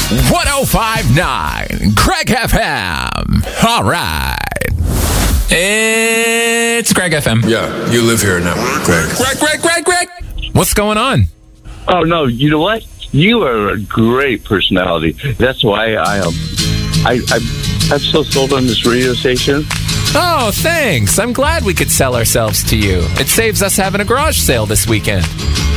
1059 Greg FM. All right. It's Greg FM. Yeah, you live here now, Greg. Greg. What's going on? Oh, no, you know what? You are a great personality. That's why I'm so sold on this radio station. Oh, thanks. I'm glad we could sell ourselves to you. It saves us having a garage sale this weekend.